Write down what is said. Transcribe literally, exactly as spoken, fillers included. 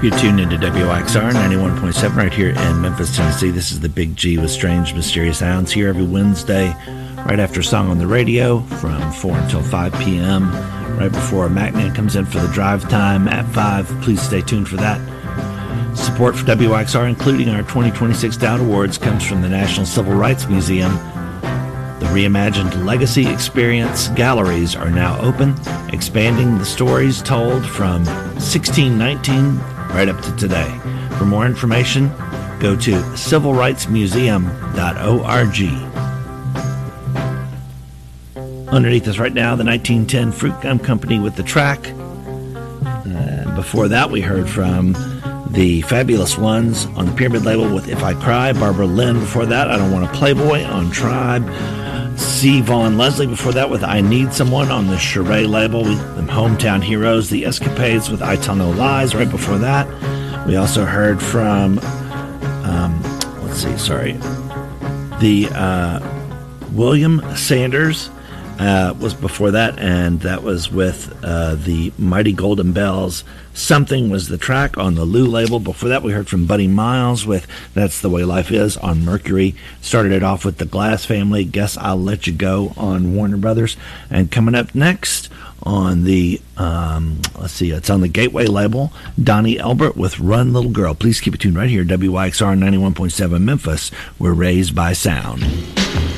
You're tuned into W X R ninety-one point seven right here in Memphis, Tennessee. This is the Big G with Strange Mysterious Sounds here every Wednesday right after a song on the radio from four until five p.m. right before MacNan comes in for the drive time at five. Please stay tuned for that. Support for W X R, including our twenty twenty-six Dowd Awards, comes from the National Civil Rights Museum. The reimagined Legacy Experience galleries are now open, expanding the stories told from sixteen nineteen right up to today. For more information, go to civil rights museum dot org. Underneath us right now, the nineteen ten Fruit Gum Company with The Track. Uh, before that, we heard from the Fabulous Ones on the Pyramid label with If I Cry. Barbara Lynn before that, I Don't Want a Playboy on Tribe. C. Vaughn Leslie before that with I Need Someone on the Charade label. We, the Hometown Heroes, The Escapades with I Tell No Lies right before that. We also heard from, um, let's see, sorry, the uh, William Sanders uh, was before that, and that was with uh, the Mighty Golden Bells. Something was the track on the Lou label. Before that, we heard from Buddy Miles with That's the Way Life Is on Mercury. Started it off with the Glass Family, Guess I'll Let You Go on Warner Brothers. And coming up next on the, um, let's see, it's on the Gateway label, Donnie Elbert with Run Little Girl. Please keep it tuned right here, W Y X R ninety-one point seven Memphis. We're raised by sound.